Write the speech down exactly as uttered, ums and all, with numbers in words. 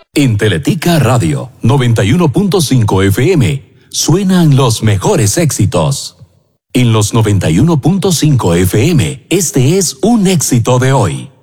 En Teletica Radio noventa y uno punto cinco F M suenan los mejores éxitos. En los noventa y uno punto cinco F M, este es un éxito de hoy.